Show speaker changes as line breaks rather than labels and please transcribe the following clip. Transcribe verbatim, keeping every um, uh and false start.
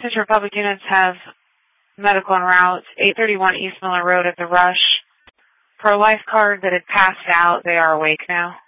Central Republic units have medical en route. eight thirty-one East Miller Road at the Rush. Pro-life card that had passed out. They are awake now.